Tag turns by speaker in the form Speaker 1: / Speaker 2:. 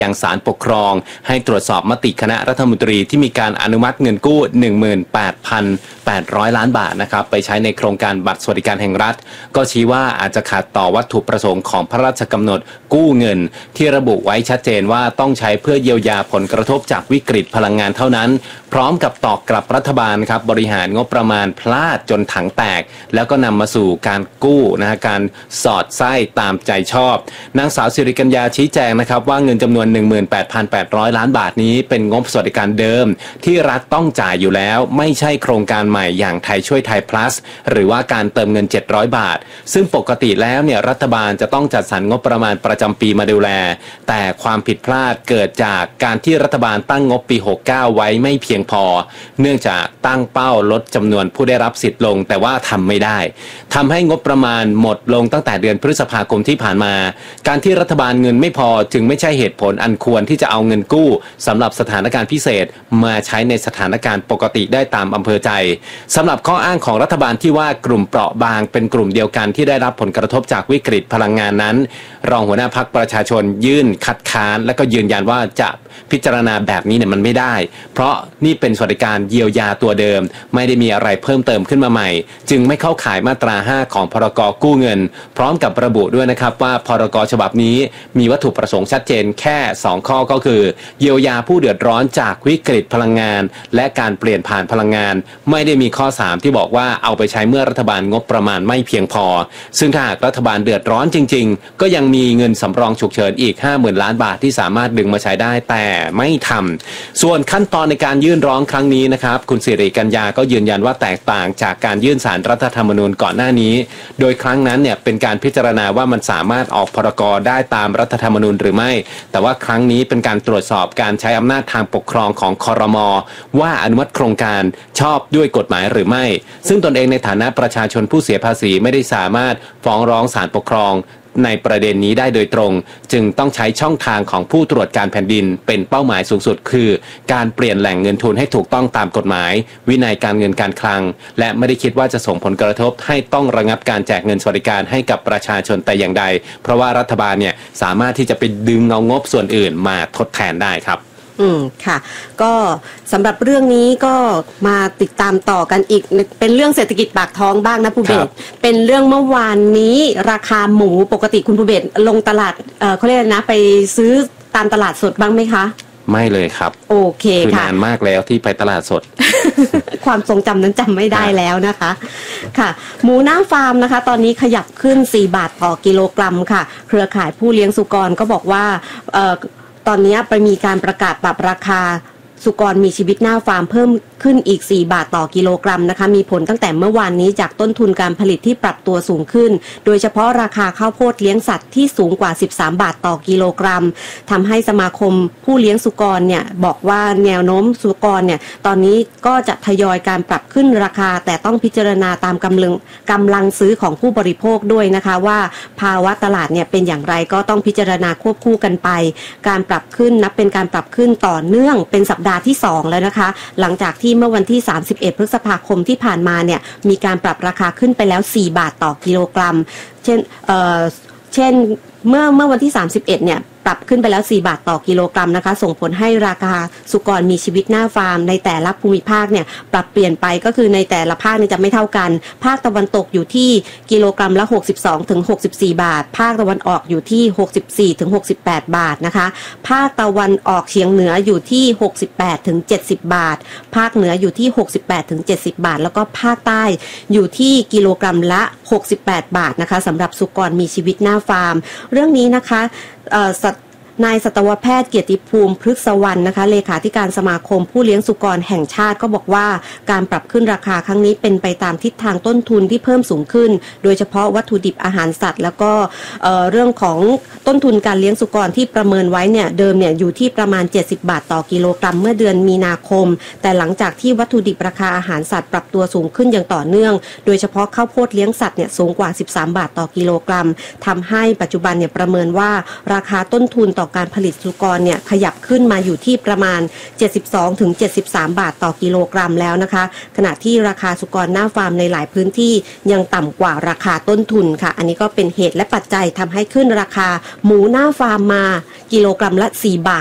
Speaker 1: ยังศาลปกครองให้ตรวจสอบมติคณะรัฐมนตรีที่มีการอนุมัติเงินกู้ 18,800 ล้านบาทนะครับไปใช้ในโครงการบัตรสวัสดิการแห่งรัฐก็ชี้ว่าอาจจะขัดต่อวัตถุประสงค์ของพระราชกำหนดกู้เงินที่ระบุไว้ชัดเจนว่าต้องใช้เพื่อเยียวยาผลกระทบจากวิกฤตพลังงานเท่านั้นพร้อมกับตอบกลับรัฐบาลครับบริหารงบประมาณพลาดจนถังแตกแล้วก็นำมาสู่การกู้การสอดไส้ตามใจชอบนางสาวสิริกัญญาชี้แจงนะครับว่าเงินจำนวน 18,800 ล้านบาทนี้เป็นงบสวัสดิการเดิมที่รัฐต้องจ่ายอยู่แล้วไม่ใช่โครงการใหม่อย่างไทยช่วยไทย plus หรือว่าการเติมเงิน700 บาทซึ่งปกติแล้วเนี่ยรัฐบาลจะต้องจัดสรรงบประมาณประจำปีมาดูแลแต่ความผิดพลาดเกิดจากการที่รัฐบาลตั้งงบปี69ไว้ไม่เพียงพอเนื่องจากตั้งเป้าลดจำนวนผู้ได้รับสิทธิ์ลงแต่ว่าทำไม่ได้ทำให้งบประมาณหมดลงตั้งแต่เดือนพฤษภาคมที่ผ่านมาการที่รัฐบาลเงินไม่พอจึงไม่ใช่เหตุผลอันควรที่จะเอาเงินกู้สำหรับสถานการณ์พิเศษมาใช้ในสถานการณ์ปกติได้ตามอำเภอใจสำหรับข้ออ้างของรัฐบาลที่ว่ากลุ่มเปราะบางเป็นกลุ่มเดียวกันที่ได้รับผลกระทบจากวิกฤตพลังงานนั้นรองหัวหน้าพรรคประชาชนยื่นคัดค้านและก็ยืนยันว่าจะพิจารณาแบบนี้เนี่ยมันไม่ได้เพราะนี่เป็นสวัสดิการเยียวยาตัวเดิมไม่ได้มีอะไรเพิ่มเติมขึ้นมาใหม่จึงไม่เข้าข่ายมาตรา5ของพรกกู้เงินพร้อมกับระบุด้วยนะครับว่าพรกฉบับนี้มีวัตถุประสงค์ชัดเจนแค่2ข้อก็คือเยียวยาผู้เดือดร้อนจากวิกฤตพลังงานและการเปลี่ยนผ่านพลังงานไม่ได้มีข้อ3ที่บอกว่าเอาไปใช้เมื่อรัฐบาลงบประมาณไม่เพียงพอซึ่งถ้าหากรัฐบาลเดือดร้อนจริงๆก็ยังมีเงินสำรองฉุกเฉินอีก 50,000 ล้านบาทที่สามารถดึงมาใช้ได้แต่ไม่ทำส่วนขั้นตอนในการยื่นร้องครั้งนี้นะครับคุณสิริกัญญาก็ยืนยันว่าแตกต่างจากการยื่นศาลรัฐธรรมนูญก่อนหน้านี้โดยครั้งนั้นเนี่ยเป็นการพิจารณาว่ามันสามารถออกพรกได้ตามรัฐธรรมนูญหรือไม่แต่ว่าครั้งนี้เป็นการตรวจสอบการใช้อำนาจทางปกครองของครม.ว่าอนุมัติโครงการชอบด้วยกฎหมายหรือไม่ซึ่งตนเองในฐานะประชาชนผู้เสียภาษีไม่ได้สามารถฟ้องร้องศาลปกครองในประเด็นนี้ได้โดยตรงจึงต้องใช้ช่องทางของผู้ตรวจการแผ่นดินเป็นเป้าหมายสูงสุดคือการเปลี่ยนแหล่งเงินทุนให้ถูกต้องตามกฎหมายวินัยการเงินการคลังและไม่ได้คิดว่าจะส่งผลกระทบให้ต้องระงับการแจกเงินสวัสดิการให้กับประชาชนแต่อย่างใดเพราะว่ารัฐบาลเนี่ยสามารถที่จะไปดึงเอางบส่วนอื่นมาทดแทนได้ครับ
Speaker 2: ค่ะก็สำหรับเรื่องนี้ก็มาติดตามต่อกันอีกเป็นเรื่องเศรษฐกิจปากท้องบ้างนะภูเบศเป็นเรื่องเมื่อวานนี้ราคาหมูปกติคุณภูเบศลงตลาดเขาเรียกนะไปซื้อตามตลาดสดบ้างไหมคะ
Speaker 1: ไม่เลยครับ
Speaker 2: โอเคค่ะคื
Speaker 1: อนานมากแล้วที่ไปตลาดสด
Speaker 2: ความทรงจำนั้นจำไม่ได้แล้วนะคะค่ะหมูหน้าฟาร์มนะคะตอนนี้ขยับขึ้น4 บาทต่อกิโลกรัมค่ะเครือข่ายผู้เลี้ยงสุกรก็บอกว่าตอนนี้ไปมีการประกาศปรับราคาสุกรมีชีวิตหน้าฟาร์มเพิ่มขึ้นอีก4 บาทต่อกิโลกรัมนะคะมีผลตั้งแต่เมื่อวานนี้จากต้นทุนการผลิตที่ปรับตัวสูงขึ้นโดยเฉพาะราคาข้าวโพดเลี้ยงสัตว์ที่สูงกว่า13 บาทต่อกิโลกรัมทำให้สมาคมผู้เลี้ยงสุกรเนี่ยบอกว่าแนวโน้มสุกรเนี่ยตอนนี้ก็จะทยอยการปรับขึ้นราคาแต่ต้องพิจารณาตามกำลังซื้อของผู้บริโภคด้วยนะคะว่าภาวะตลาดเนี่ยเป็นอย่างไรก็ต้องพิจารณาควบคู่กันไปการปรับขึ้นนับเป็นการปรับขึ้นต่อเนื่องเป็นสัปดาห์ที่2แล้วนะคะหลังจากที่เมื่อวันที่31 พฤษภาคมที่ผ่านมาเนี่ยมีการปรับราคาขึ้นไปแล้ว4 บาทต่อกิโลกรัมเช่นเมื่อวันที่31เนี่ยปรับขึ้นไปแล้ว4 บาทต่อกิโลกรัมนะคะส่งผลให้ราคาสุกรมีชีวิตหน้าฟาร์มในแต่ละภูมิภาคเนี่ยปรับเปลี่ยนไปก็คือในแต่ละภาคเนี่ยจะไม่เท่ากันภาคตะวันตกอยู่ที่กิโลกรัมละ62 ถึง 64 บาทภาคตะวันออกอยู่ที่64 ถึง 68 บาทนะคะภาคตะวันออกเฉียงเหนืออยู่ที่68 ถึง 70 บาทภาคเหนืออยู่ที่68 ถึง 70 บาทแล้วก็ภาคใต้อยู่ที่กิโลกรัมละ68 บาทนะคะสำหรับสุกรมีชีวิตหน้าฟาร์มเรื่องนี้นะคะนายสัตวแพทย์เกียรติภูมิพฤกษวรรณนะคะเลขาธิการสมาคมผู้เลี้ยงสุกรแห่งชาติก็บอกว่าการปรับขึ้นราคาครั้งนี้เป็นไปตามทิศทางต้นทุนที่เพิ่มสูงขึ้นโดยเฉพาะวัตถุดิบอาหารสัตว์แล้วก็เรื่องของต้นทุนการเลี้ยงสุกรที่ประเมินไว้เนี่ยเดิมเนี่ยอยู่ที่ประมาณ70 บาทต่อกิโลกรัมเมื่อเดือนมีนาคมแต่หลังจากที่วัตถุดิบราคาอาหารสัตว์ปรับตัวสูงขึ้นอย่างต่อเนื่องโดยเฉพาะข้าวโพดเลี้ยงสัตว์เนี่ยสูงกว่า13 บาทต่อกิโลกรัมทำให้ปัจจุบันเนี่ยประเมินว่าราคาต้นทุนต่อการผลิตสุกรเนี่ยขยับขึ้นมาอยู่ที่ประมาณ 72-73 บาทต่อกิโลกรัมแล้วนะคะขณะที่ราคาสุกรหน้าฟาร์มในหลายพื้นที่ยังต่ำกว่าราคาต้นทุนค่ะอันนี้ก็เป็นเหตุและปัจจัยทำให้ขึ้นราคาหมูหน้าฟาร์มมากิโลกรัมละ4 บาท